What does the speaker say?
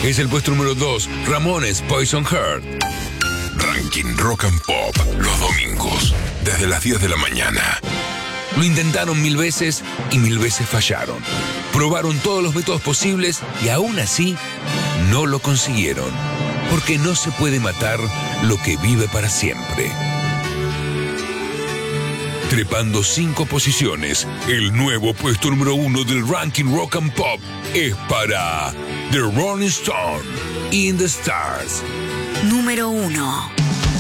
Es el puesto número 2, Ramones, Poison Heart. Ranking Rock and Pop, los domingos, desde las 10 de la mañana. Lo intentaron 1000 veces y 1000 veces fallaron. Probaron todos los métodos posibles y aún así no lo consiguieron. Porque no se puede matar lo que vive para siempre. Trepando 5 posiciones, el nuevo puesto número 1 del Ranking Rock and Pop es para The Rolling Stone, In the Stars. Número 1.